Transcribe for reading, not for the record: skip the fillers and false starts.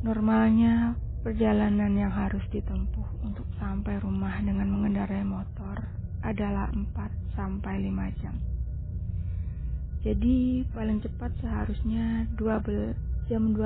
Normalnya, perjalanan yang harus ditempuh untuk sampai rumah dengan mengendarai motor adalah 4 sampai 5 jam. Jadi, paling cepat seharusnya jam